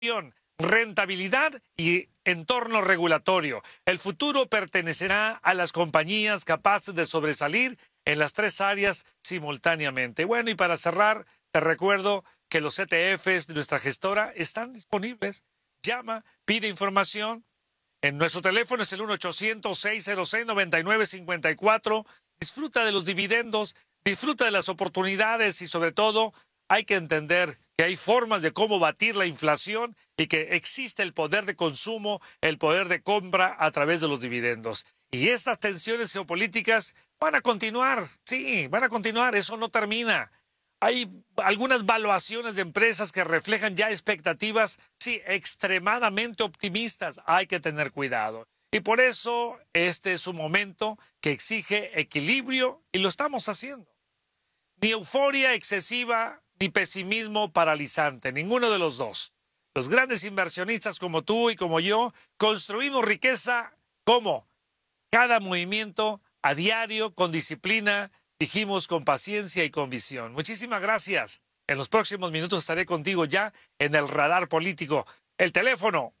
rentabilidad y entorno regulatorio. El futuro pertenecerá a las compañías capaces de sobresalir en las tres áreas simultáneamente. Bueno, y para cerrar, te recuerdo que los ETFs de nuestra gestora están disponibles. Llama, pide información. En nuestro teléfono es el 1-800-606-9954. Disfruta de los dividendos, disfruta de las oportunidades y sobre todo hay que entender que hay formas de cómo batir la inflación y que existe el poder de consumo, el poder de compra a través de los dividendos. Y estas tensiones geopolíticas van a continuar, sí, van a continuar, eso no termina. Hay algunas valuaciones de empresas que reflejan ya expectativas, sí, extremadamente optimistas. Hay que tener cuidado. Y por eso este es un momento que exige equilibrio y lo estamos haciendo. Ni euforia excesiva, ni pesimismo paralizante, ninguno de los dos. Los grandes inversionistas como tú y como yo construimos riqueza como cada movimiento a diario, con disciplina, dijimos con paciencia y con visión. Muchísimas gracias. En los próximos minutos estaré contigo ya en el radar político. El teléfono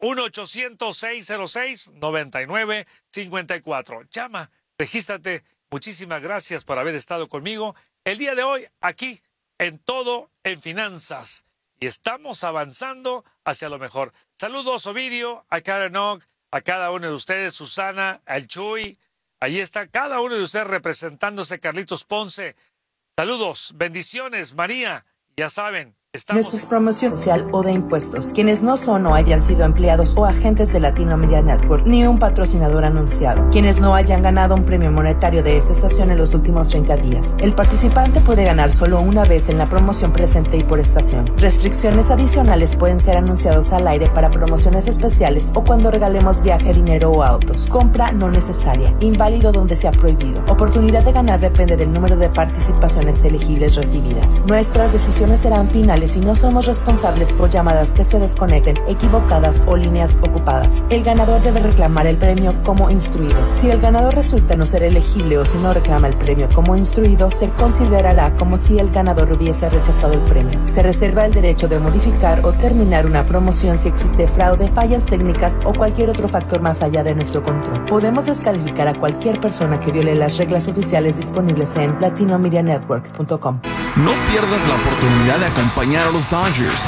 1-800-606-9954. Llama, regístrate. Muchísimas gracias por haber estado conmigo el día de hoy aquí en Todo en Finanzas. Y estamos avanzando hacia lo mejor. Saludos, Ovidio, a Karen Ogg, a cada uno de ustedes, Susana, al Chuy. Ahí está cada uno de ustedes representándose, Carlitos Ponce. Saludos, bendiciones, María. Ya saben, estamos... Nuestra promoción social o de impuestos. Quienes no son o hayan sido empleados o agentes de Latino Media Network, ni un patrocinador anunciado. Quienes no hayan ganado un premio monetario de esta estación en los últimos 30 días. El participante puede ganar solo una vez en la promoción presente y por estación. Restricciones adicionales pueden ser anunciados al aire para promociones especiales o cuando regalemos viaje, dinero o autos. Compra no necesaria. Inválido donde sea prohibido. Oportunidad de ganar depende del número de participaciones elegibles recibidas. Nuestras decisiones serán finales y no somos responsables por llamadas que se desconecten, equivocadas o líneas ocupadas. El ganador debe reclamar el premio como instruido. Si el ganador resulta no ser elegible o si no reclama el premio como instruido, se considerará como si el ganador hubiese rechazado el premio. Se reserva el derecho de modificar o terminar una promoción si existe fraude, fallas técnicas o cualquier otro factor más allá de nuestro control. Podemos descalificar a cualquier persona que viole las reglas oficiales disponibles en latinomedianetwork.com. No pierdas la oportunidad de acompañar a los Dodgers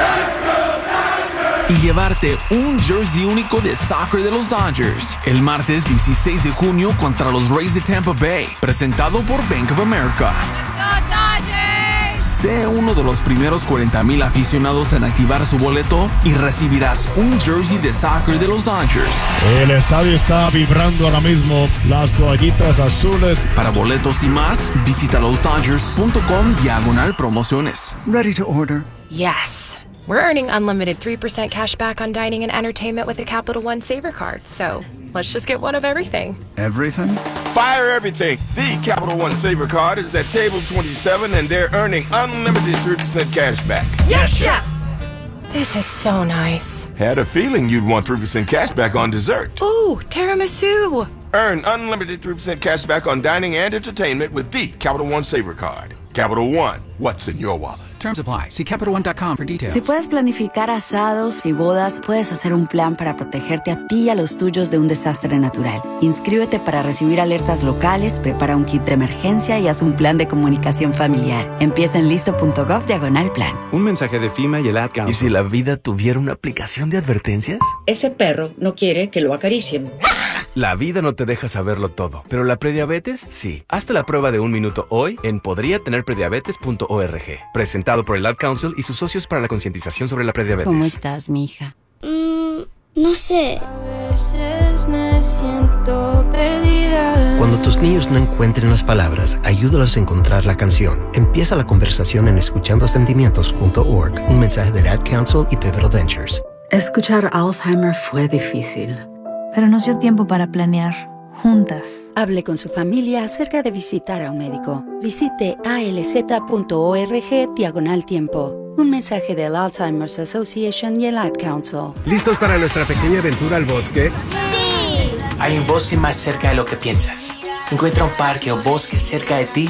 y llevarte un jersey único de soccer de los Dodgers el martes 16 de junio contra los Rays de Tampa Bay, presentado por Bank of America. Sé uno de los primeros 40,000 aficionados en activar su boleto y recibirás un jersey de soccer de los Dodgers. El estadio está vibrando ahora mismo. Las toallitas azules. Para boletos y más, visita losdodgers.com/promociones. Ready to order? Yes. We're earning unlimited 3% cash back on dining and entertainment with a Capital One Saver card, so let's just get one of everything. Everything? Fire everything. The Capital One Saver card is at table 27 and they're earning unlimited 3% cash back. Yes, Chef! This is so nice. Had a feeling you'd want 3% cash back on dessert. Ooh, tiramisu! Earn unlimited 3% cash back on dining and entertainment with the Capital One Saver card. Capital One, what's in your wallet? Terms apply. See CapitalOne.com for details. Si puedes planificar asados y bodas, puedes hacer un plan para protegerte a ti y a los tuyos de un desastre natural. Inscríbete para recibir alertas locales, prepara un kit de emergencia y haz un plan de comunicación familiar. Empieza en listo.gov/plan. Un mensaje de FEMA y el Ad Council. ¿Y si la vida tuviera una aplicación de advertencias? Ese perro no quiere que lo acaricien. La vida no te deja saberlo todo, pero la prediabetes sí. Hazte la prueba de 1 minuto hoy en podriatenerprediabetes.org. Presentado por el Ad Council y sus socios para la concientización sobre la prediabetes. ¿Cómo estás, mija? No sé. A veces me siento perdida. Cuando tus niños no encuentren las palabras, ayúdalos a encontrar la canción. Empieza la conversación en escuchandosentimientos.org. Un mensaje del Ad Council y Pivotal Ventures. Escuchar Alzheimer fue difícil, pero nos dio tiempo para planear, juntas. Hable con su familia acerca de visitar a un médico. Visite alz.org/tiempo. Un mensaje del Alzheimer's Association y el Ad Council. ¿Listos para nuestra pequeña aventura al bosque? ¡Sí! Hay un bosque más cerca de lo que piensas. Encuentra un parque o bosque cerca de ti